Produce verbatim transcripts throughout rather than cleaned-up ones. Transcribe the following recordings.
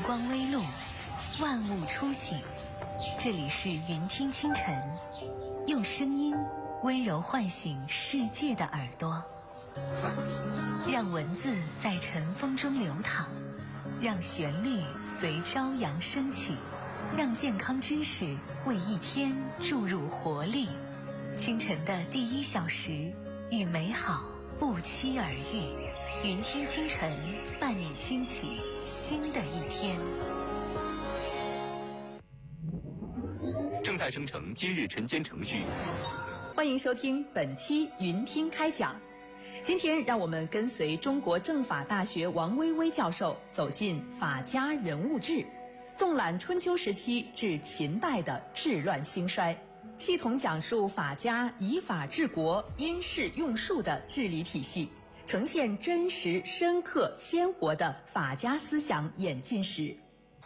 光微露，万物初醒。这里是云听清晨，用声音温柔唤醒世界的耳朵，让文字在晨风中流淌，让旋律随朝阳升起，让健康知识为一天注入活力。清晨的第一小时，与美好不期而遇。云听清晨，伴你轻启新的一天。 正在生成今日晨间程序。 欢迎收听本期云听开讲。今天让我们跟随中国政法大学王薇薇教授走进法家人物志，纵览春秋时期至秦代的治乱兴衰，系统讲述法家以法治国、因势用术的治理体系，呈现真实、深刻、鲜活的法家思想演进史。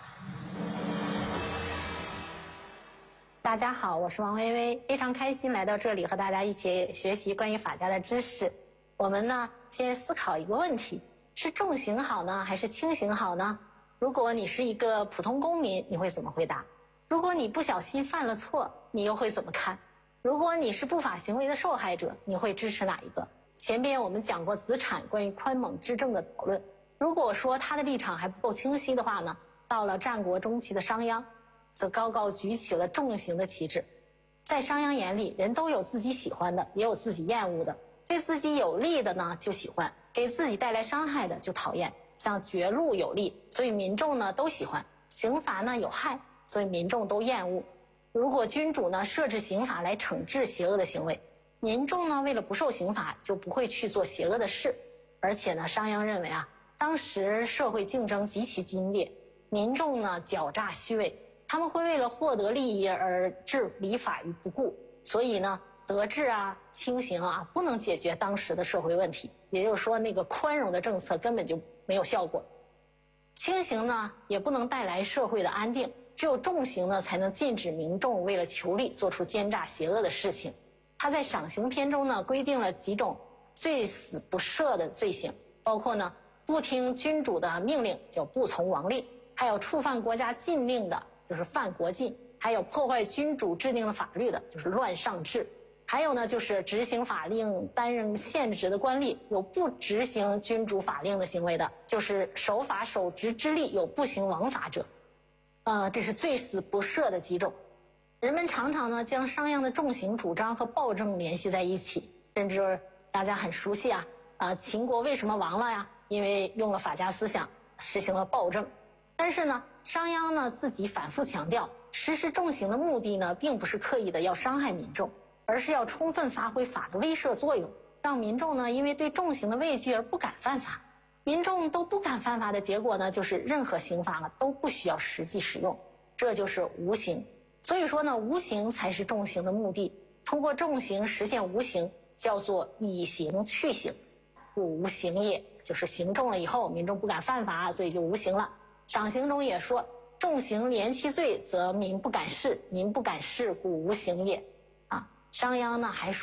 大家好，我是王薇薇，非常开心来到这里和大家一起学习关于法家的知识。我们呢，先思考一个问题：是重刑好呢，还是轻刑好呢？如果你是一个普通公民，你会怎么回答？如果你不小心犯了错，你又会怎么看？如果你是不法行为的受害者，你会支持哪一个？前边我们讲过子产关于宽猛执政的讨论，如果说他的立场还不够清晰的话呢，到了战国中期的商鞅，则高高举起了重刑的旗帜。在商鞅眼里，人都有自己喜欢的，也有自己厌恶的，对自己有利的呢就喜欢，给自己带来伤害的就讨厌。像绝路有利，所以民众呢都喜欢；刑罚呢有害，所以民众都厌恶。如果君主呢设置刑法来惩治邪恶的行为，民众呢为了不受刑罚，就不会去做邪恶的事。而且呢，商鞅认为啊，当时社会竞争极其激烈，民众呢狡诈虚伪，他们会为了获得利益而置礼法于不顾，所以呢，德治啊、轻刑啊，不能解决当时的社会问题。也就是说，那个宽容的政策根本就没有效果。轻刑呢，也不能带来社会的安定，只有重刑呢，才能禁止民众为了求利做出奸诈邪恶的事情。他在赏刑篇中呢，规定了几种罪死不赦的罪行，包括呢，不听君主的命令，叫不从王令；还有触犯国家禁令的，就是犯国禁；还有破坏君主制定的法律的，就是乱上制；还有呢，就是执行法令、担任宪职的官吏有不执行君主法令的行为的，就是守法守职之吏有不行王法者。呃，这是罪死不赦的几种。人们常常呢将商鞅的重刑主张和暴政联系在一起，甚至大家很熟悉啊，啊、呃，秦国为什么亡了呀？因为用了法家思想，实行了暴政。但是呢，商鞅呢自己反复强调，实施重刑的目的呢，并不是刻意的要伤害民众，而是要充分发挥法的威慑作用，让民众呢因为对重刑的畏惧而不敢犯法。民众都不敢犯法的结果呢，就是任何刑罚呢都不需要实际使用，这就是无刑。所以说呢，无刑才是重刑的目的。通过重刑实现无刑，叫做以刑去刑，故无刑也，就是刑重了以后，民众不敢犯法，所以就无刑了。赏刑中也说，重刑连其罪，则民不敢视，民不敢视，故无刑也。啊，商鞅呢还说。